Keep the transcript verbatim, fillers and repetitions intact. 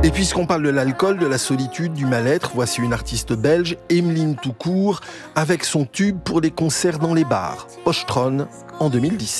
Et puisqu'on parle de l'alcool, de la solitude, du mal-être, voici une artiste belge, Emeline Toucourt, avec son tube pour les concerts dans les bars, Postron, en deux mille dix-sept.